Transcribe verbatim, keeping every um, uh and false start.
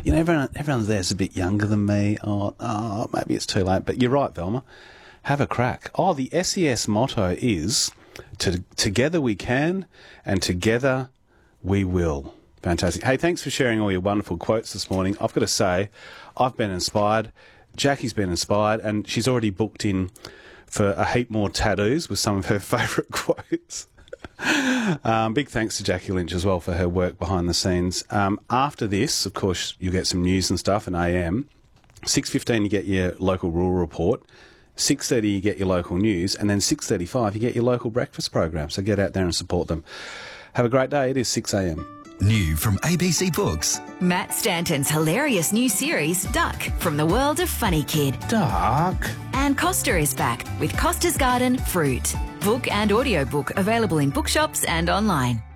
you know, everyone, everyone there's a bit younger than me. Oh, oh, maybe it's too late. But you're right, Velma. Have a crack. Oh, the S E S motto is, to, together we can and together we will. Fantastic. Hey, thanks for sharing all your wonderful quotes this morning. I've got to say, I've been inspired. Jackie's been inspired, and she's already booked in for a heap more tattoos with some of her favourite quotes. um, big thanks to Jackie Lynch as well for her work behind the scenes. Um, after this, of course, you'll get some news and stuff in A M. six fifteen you get your local rural report. six thirty you get your local news. And then six thirty-five you get your local breakfast program. So get out there and support them. Have a great day. It is six a m. New from A B C Books. Matt Stanton's hilarious new series, Duck, from the world of Funny Kid. Duck. And Costa is back with Costa's Garden Fruit. Book and audiobook available in bookshops and online.